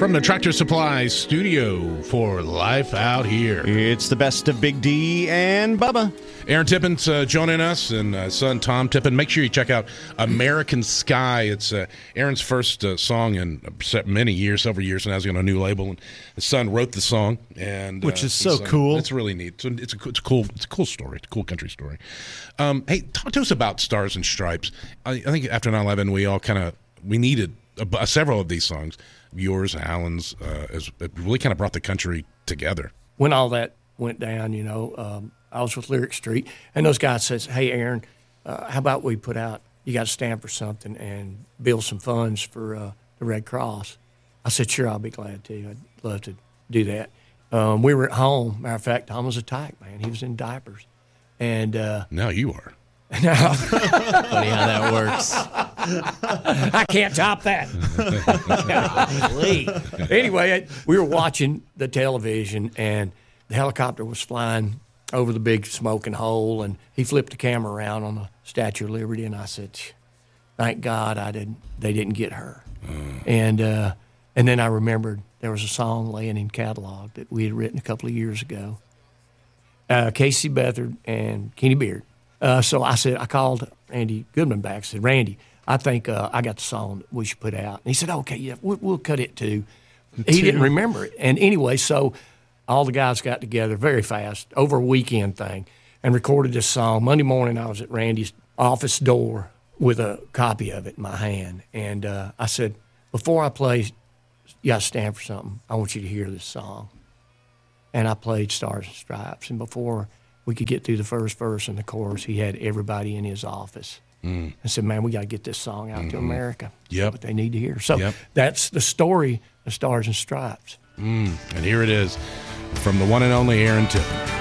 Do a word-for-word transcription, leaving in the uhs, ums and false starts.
From the Tractor Supply studio for Life Out Here. It's the best of Big D and Bubba. Aaron Tippin's uh, joining us, and uh, son Tom Tippin. Make sure you check out American Sky. It's uh, Aaron's first uh, song in many years, several years, and now he's on a new label. And his son wrote the song, and which uh, is so son, cool. It's really neat. It's a, it's a it's a cool it's a cool story. It's a cool country story. Um, hey, talk to us about Stars and Stripes. I, I think after nine eleven, we all kind of we needed uh, several of these songs. Yours, Alan's, uh, as, it really kind of brought the country together. When all that went down, you know, um, I was with Lyric Street, and those guys says, "Hey, Aaron, uh, how about we put out? You got to stand for something and build some funds for uh, the Red Cross." I said, "Sure, I'll be glad to. I'd love to do that." Um, we were at home. Matter of fact, Tom was attacked, man. He was in diapers, and uh, now you are. Now, funny how that works. I can't top that. Anyway, we were watching the television, and the helicopter was flying over the big smoking hole, and he flipped the camera around on the Statue of Liberty, and I said, "Thank God I didn't. They didn't get her." Mm. And uh, and then I remembered there was a song laying in catalog that we had written a couple of years ago. Uh, Casey Beathard and Kenny Beard. Uh, so I said, I called Randy Goodman back. I said, "Randy, I think uh, I got the song that we should put out." And he said, "Okay, yeah, we'll, we'll cut it too." He didn't remember it. And anyway, so all the guys got together very fast over a weekend thing and recorded this song. Monday morning, I was at Randy's office door with a copy of it in my hand. And uh, I said, "Before I play You Gotta Stand for Something, I want you to hear this song." And I played Stars and Stripes. And before we could get through the first verse and the chorus, he had everybody in his office. Mm. I said, "Man, we got to get this song out mm-hmm. to America. Yep. What they need to hear." So yep. that's the story of Stars and Stripes. Mm. And here it is from the one and only Aaron Tippin.